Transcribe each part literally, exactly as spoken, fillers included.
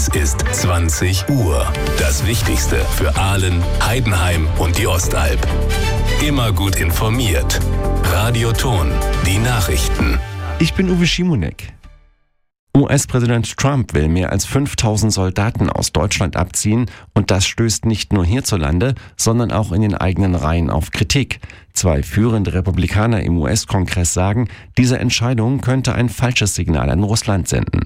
Es ist zwanzig Uhr. Das Wichtigste für Aalen, Heidenheim und die Ostalb. Immer gut informiert. Radio Ton, die Nachrichten. Ich bin Uwe Schimonek. U S-Präsident Trump will mehr als fünftausend Soldaten aus Deutschland abziehen und das stößt nicht nur hierzulande, sondern auch in den eigenen Reihen auf Kritik. Zwei führende Republikaner im U S-Kongress sagen, diese Entscheidung könnte ein falsches Signal an Russland senden.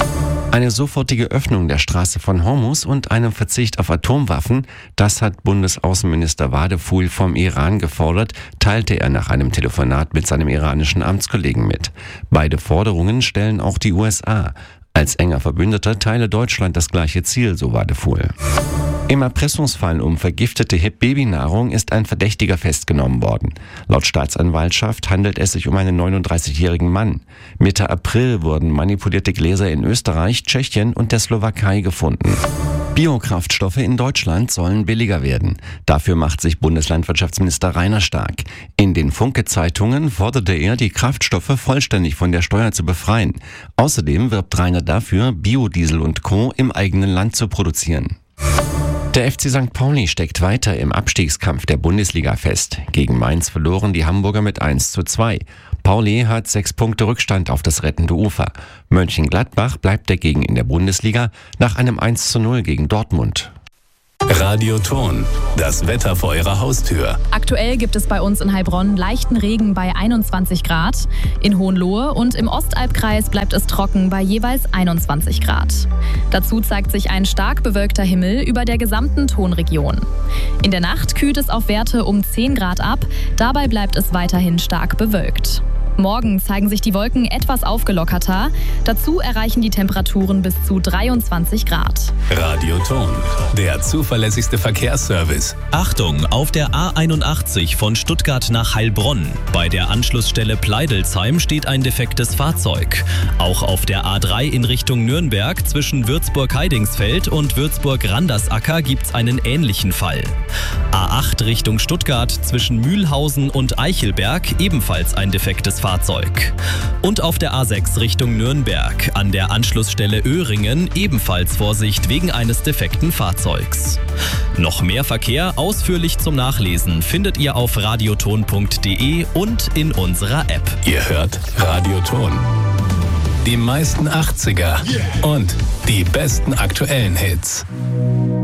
Eine sofortige Öffnung der Straße von Hormuz und einem Verzicht auf Atomwaffen, das hat Bundesaußenminister Wadephul vom Iran gefordert, teilte er nach einem Telefonat mit seinem iranischen Amtskollegen mit. Beide Forderungen stellen auch die U S A. Als enger Verbündeter teile Deutschland das gleiche Ziel, so Wadephul. Im Erpressungsfall um vergiftete Hip-Babynahrung ist ein Verdächtiger festgenommen worden. Laut Staatsanwaltschaft handelt es sich um einen neununddreißigjährigen Mann. Mitte April wurden manipulierte Gläser in Österreich, Tschechien und der Slowakei gefunden. Biokraftstoffe in Deutschland sollen billiger werden. Dafür macht sich Bundeslandwirtschaftsminister Rainer stark. In den Funke-Zeitungen forderte er, die Kraftstoffe vollständig von der Steuer zu befreien. Außerdem wirbt Rainer dafür, Biodiesel und Co. im eigenen Land zu produzieren. Der F C Sankt Pauli steckt weiter im Abstiegskampf der Bundesliga fest. Gegen Mainz verloren die Hamburger mit eins zu zwei. Pauli hat sechs Punkte Rückstand auf das rettende Ufer. Mönchengladbach bleibt dagegen in der Bundesliga nach einem eins zu null gegen Dortmund. Radio Ton, das Wetter vor Ihrer Haustür. Aktuell gibt es bei uns in Heilbronn leichten Regen bei einundzwanzig Grad. In Hohenlohe und im Ostalbkreis bleibt es trocken bei jeweils einundzwanzig Grad. Dazu zeigt sich ein stark bewölkter Himmel über der gesamten Tonregion. In der Nacht kühlt es auf Werte um zehn Grad ab, dabei bleibt es weiterhin stark bewölkt. Morgen zeigen sich die Wolken etwas aufgelockerter. Dazu erreichen die Temperaturen bis zu dreiundzwanzig Grad. Radio Ton, der zuverlässigste Verkehrsservice. Achtung, auf der A einundachtzig von Stuttgart nach Heilbronn. Bei der Anschlussstelle Pleidelsheim steht ein defektes Fahrzeug. Auch auf der A drei in Richtung Nürnberg zwischen Würzburg-Heidingsfeld und Würzburg-Randersacker gibt's einen ähnlichen Fall. A acht Richtung Stuttgart zwischen Mühlhausen und Eichelberg ebenfalls ein defektes Fahrzeug. Und auf der A sechs Richtung Nürnberg an der Anschlussstelle Öhringen ebenfalls Vorsicht wegen eines defekten Fahrzeugs. Noch mehr Verkehr ausführlich zum Nachlesen findet ihr auf radioton punkt de und in unserer App. Ihr hört Radio Ton. Die meisten achtziger und die besten aktuellen Hits.